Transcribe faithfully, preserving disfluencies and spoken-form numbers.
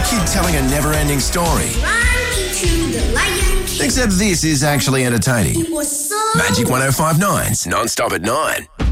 kid telling a never-ending story. Run into the Lion King. Except this is actually entertaining. It was so Magic one oh five nine's Non-Stop at nine.